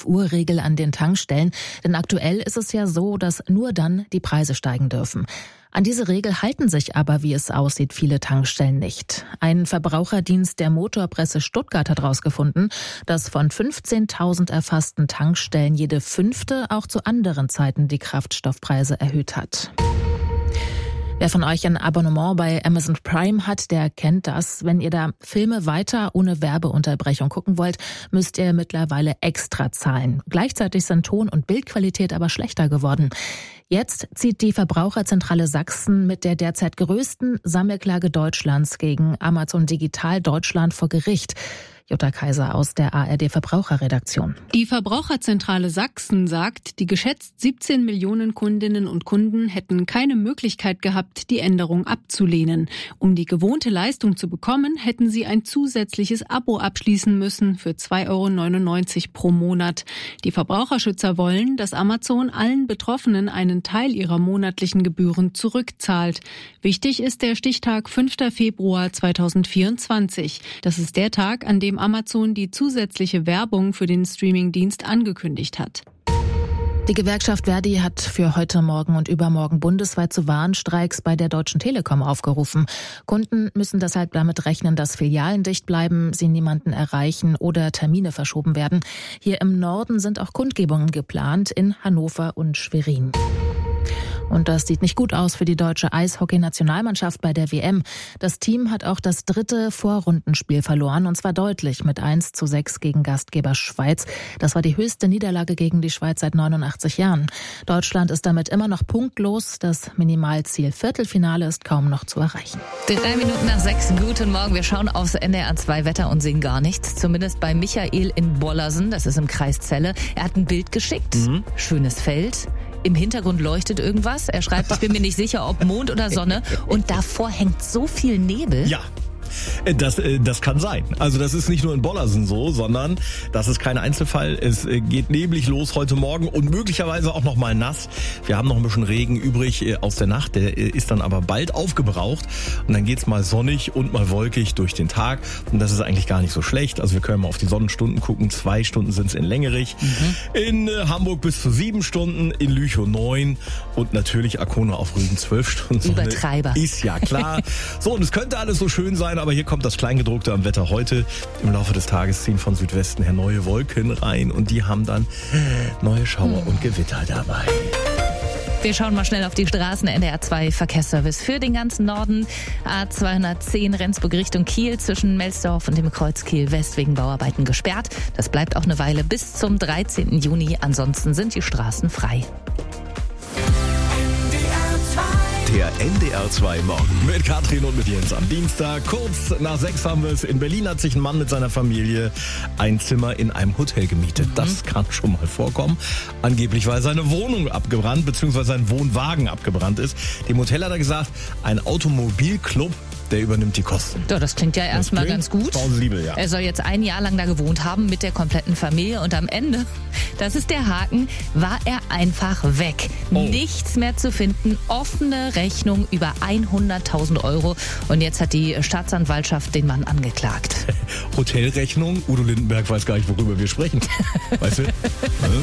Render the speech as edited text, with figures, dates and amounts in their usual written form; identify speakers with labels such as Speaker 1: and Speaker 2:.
Speaker 1: 12-Uhr-Regel an den Tankstellen. Denn aktuell ist es ja so, dass nur dann die Preise steigen dürfen. An diese Regel halten sich aber, wie es aussieht, viele Tankstellen nicht. Ein Verbraucherdienst der Motorpresse Stuttgart hat herausgefunden, dass von 15.000 erfassten Tankstellen jede 5. auch zu anderen Zeiten die Kraftstoffpreise erhöht hat. Wer von euch ein Abonnement bei Amazon Prime hat, der kennt das. Wenn ihr da Filme weiter ohne Werbeunterbrechung gucken wollt, müsst ihr mittlerweile extra zahlen. Gleichzeitig sind Ton- und Bildqualität aber schlechter geworden. Jetzt zieht die Verbraucherzentrale Sachsen mit der derzeit größten Sammelklage Deutschlands gegen Amazon Digital Deutschland vor Gericht. Jutta Kaiser aus der ARD-Verbraucherredaktion.
Speaker 2: Die Verbraucherzentrale Sachsen sagt, die geschätzt 17 Millionen Kundinnen und Kunden hätten keine Möglichkeit gehabt, die Änderung abzulehnen. Um die gewohnte Leistung zu bekommen, hätten sie ein zusätzliches Abo abschließen müssen für 2,99 € pro Monat. Die Verbraucherschützer wollen, dass Amazon allen Betroffenen einen Teil ihrer monatlichen Gebühren zurückzahlt. Wichtig ist der Stichtag 5. Februar 2024. Das ist der Tag, an dem Amazon die zusätzliche Werbung für den Streamingdienst angekündigt hat.
Speaker 1: Die Gewerkschaft Verdi hat für heute Morgen und übermorgen bundesweit zu Warnstreiks bei der Deutschen Telekom aufgerufen. Kunden müssen deshalb damit rechnen, dass Filialen dicht bleiben, sie niemanden erreichen oder Termine verschoben werden. Hier im Norden sind auch Kundgebungen geplant in Hannover und Schwerin. Und das sieht nicht gut aus für die deutsche Eishockey-Nationalmannschaft bei der WM. Das Team hat auch das 3. Vorrundenspiel verloren, und zwar deutlich mit 1:6 gegen Gastgeber Schweiz. Das war die höchste Niederlage gegen die Schweiz seit 89 Jahren. Deutschland ist damit immer noch punktlos. Das Minimalziel Viertelfinale ist kaum noch zu erreichen.
Speaker 3: 3 Minuten nach 6. Guten Morgen. Wir schauen aufs NDR 2 Wetter und sehen gar nichts. Zumindest bei Michael in Bollersen. Das ist im Kreis Celle. Er hat ein Bild geschickt. Schönes Feld. Im Hintergrund leuchtet irgendwas. Er schreibt, ich bin mir nicht sicher, ob Mond oder Sonne. Und davor hängt so viel Nebel.
Speaker 4: Ja. Das kann sein. Also das ist nicht nur in Bollersen so, sondern das ist kein Einzelfall. Es geht neblig los heute Morgen und möglicherweise auch noch mal nass. Wir haben noch ein bisschen Regen übrig aus der Nacht. Der ist dann aber bald aufgebraucht. Und dann geht's mal sonnig und mal wolkig durch den Tag. Und das ist eigentlich gar nicht so schlecht. Also wir können mal auf die Sonnenstunden gucken. 2 Stunden sind's in Längerich. In Hamburg bis zu 7 Stunden. In Lüchow 9. Und natürlich Arkona auf Rügen 12 Stunden Sonne.
Speaker 3: Übertreiber.
Speaker 4: Ist ja klar. So, und es könnte alles so schön sein, aber hier kommt das Kleingedruckte am Wetter heute. Im Laufe des Tages ziehen von Südwesten her neue Wolken rein und die haben dann neue Schauer und Gewitter dabei.
Speaker 3: Wir schauen mal schnell auf die Straßen. NDR 2 Verkehrsservice für den ganzen Norden. A210 Rendsburg Richtung Kiel zwischen Melsdorf und dem Kreuz Kiel West wegen Bauarbeiten gesperrt. Das bleibt auch eine Weile bis zum 13. Juni. Ansonsten sind die Straßen frei.
Speaker 5: Der NDR 2 Morgen.
Speaker 4: Mit Katrin und mit Jens am Dienstag. Kurz nach 6 haben wir es. In Berlin hat sich ein Mann mit seiner Familie ein Zimmer in einem Hotel gemietet. Das kann schon mal vorkommen. Angeblich, weil seine Wohnung abgebrannt, beziehungsweise sein Wohnwagen abgebrannt ist. Dem Hotel hat er gesagt, ein Automobilclub, der übernimmt die Kosten.
Speaker 3: Ja, das klingt ja erstmal ganz gut.
Speaker 4: Plausibel, ja.
Speaker 3: Er soll jetzt ein Jahr lang da gewohnt haben mit der kompletten Familie und am Ende, das ist der Haken, war er einfach weg. Nichts mehr zu finden, offene Rechnung über 100.000 € und jetzt hat die Staatsanwaltschaft den Mann angeklagt.
Speaker 4: Hotelrechnung, Udo Lindenberg weiß gar nicht, worüber wir sprechen. Weißt du?